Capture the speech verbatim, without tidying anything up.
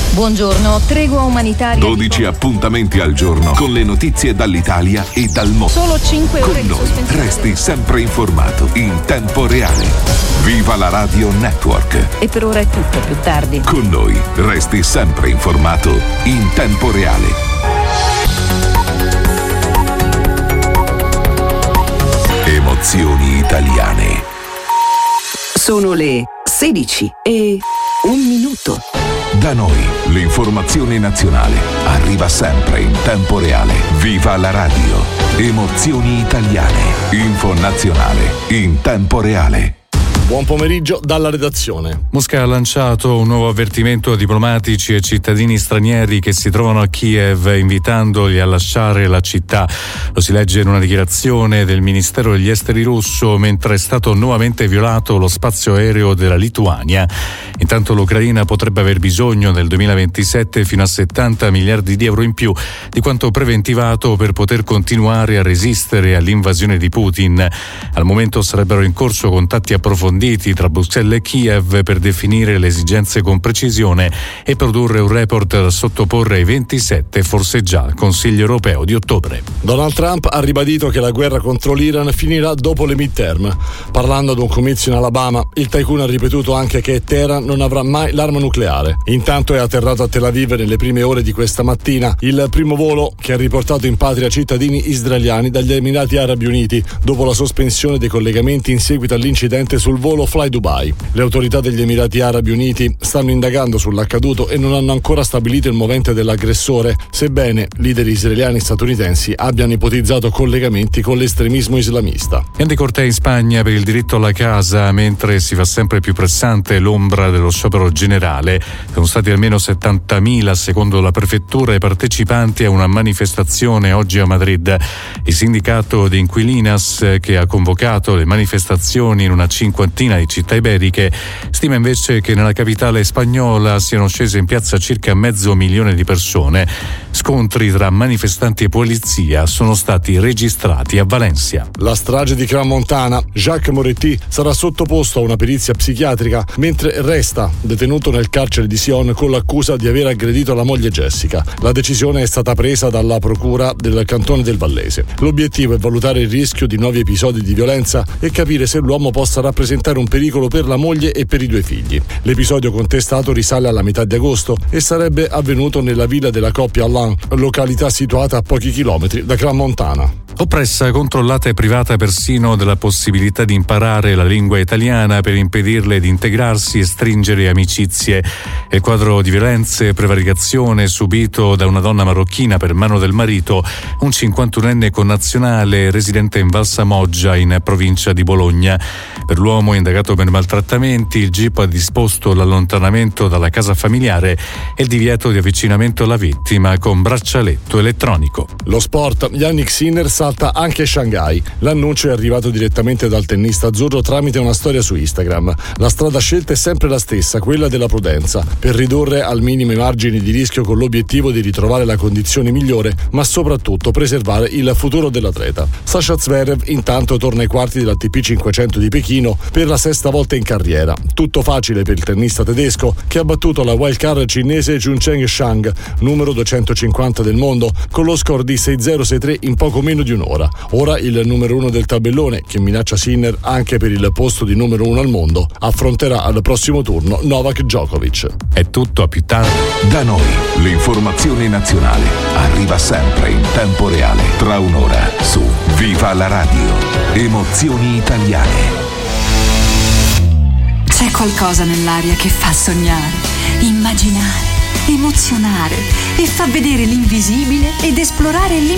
Buongiorno, tregua umanitaria. dodici appuntamenti al giorno con le notizie dall'Italia e dal mondo. Solo cinque ore con di noi sospensione. resti sempre informato in tempo reale. Viva la Radio Network. E per ora è tutto, più tardi. Con noi resti sempre informato in tempo reale. Emozioni italiane. Sono le sedici e un minuto. Da noi l'informazione nazionale arriva sempre in tempo reale. Viva la radio. Emozioni italiane. Info nazionale in tempo reale. Buon pomeriggio dalla redazione. Mosca ha lanciato un nuovo avvertimento a diplomatici e cittadini stranieri che si trovano a Kiev, invitandoli a lasciare la città. Lo si legge in una dichiarazione del Ministero degli Esteri russo, mentre è stato nuovamente violato lo spazio aereo della Lituania. Intanto l'Ucraina potrebbe aver bisogno nel duemilaventisette fino a settanta miliardi di euro in più di quanto preventivato per poter continuare a resistere all'invasione di Putin. Al momento sarebbero in corso contatti approfonditi tra Bruxelles e Kiev per definire le esigenze con precisione e produrre un report da sottoporre ai ventisette, forse già al Consiglio europeo di ottobre. Donald Trump ha ribadito che la guerra contro l'Iran finirà dopo le midterm. Parlando ad un comizio in Alabama, il tycoon ha ripetuto anche che Teheran non avrà mai l'arma nucleare. Intanto è atterrato a Tel Aviv nelle prime ore di questa mattina il primo volo che ha riportato in patria cittadini israeliani dagli Emirati Arabi Uniti dopo la sospensione dei collegamenti in seguito all'incidente sul volo Fly Dubai. Le autorità degli Emirati Arabi Uniti stanno indagando sull'accaduto e non hanno ancora stabilito il movente dell'aggressore, sebbene leader israeliani e statunitensi abbiano ipotizzato collegamenti con l'estremismo islamista. Grandi cortei in Spagna per il diritto alla casa, mentre si fa sempre più pressante l'ombra dello sciopero generale. Sono stati almeno settantamila, secondo la prefettura, i partecipanti a una manifestazione oggi a Madrid. Il sindacato di Inquilinas, che ha convocato le manifestazioni in una cinquantina di città iberiche, stima invece che nella capitale spagnola siano scese in piazza circa mezzo milione di persone. Scontri tra manifestanti e polizia sono stati registrati a Valencia. La strage di Crans-Montana, Jacques Moretti sarà sottoposto a una perizia psichiatrica mentre resta detenuto nel carcere di Sion con l'accusa di aver aggredito la moglie Jessica. La decisione è stata presa dalla procura del cantone del Vallese. L'obiettivo è valutare il rischio di nuovi episodi di violenza e capire se l'uomo possa rappresentare un pericolo per la moglie e per i due figli. L'episodio contestato risale alla metà di agosto e sarebbe avvenuto nella villa della coppia Allan, località situata a pochi chilometri da Crans-Montana. Oppressa, controllata e privata persino della possibilità di imparare la lingua italiana per impedirle di integrarsi e stringere amicizie. È il quadro di violenze e prevaricazione subito da una donna marocchina per mano del marito, un cinquantunenne connazionale residente in Valsamoggia in provincia di Bologna. Per l'uomo indagato per maltrattamenti, il G I P ha disposto l'allontanamento dalla casa familiare e il divieto di avvicinamento alla vittima con braccialetto elettronico. Lo sport, Yannick Sinner salta anche Shanghai. L'annuncio è arrivato direttamente dal tennista azzurro tramite una storia su Instagram. La strada scelta è sempre la stessa, quella della prudenza, per ridurre al minimo i margini di rischio con l'obiettivo di ritrovare la condizione migliore, ma soprattutto preservare il futuro dell'atleta. Sasha Zverev intanto torna ai quarti dell'A T P cinquecento di Pechino per la sesta volta in carriera. Tutto facile per il tennista tedesco che ha battuto la wildcard cinese Juncheng Shang, numero duecentocinquanta del mondo, con lo score di sei zero sei tre in poco meno di un'ora. Ora il numero uno del tabellone, che minaccia Sinner anche per il posto di numero uno al mondo, affronterà al prossimo turno Novak Djokovic. È tutto, a più tardi. Da noi l'informazione nazionale arriva sempre in tempo reale. Tra un'ora su Viva la Radio. Emozioni italiane. C'è qualcosa nell'aria che fa sognare, immaginare, emozionare e fa vedere l'invisibile ed esplorare l'impossibile.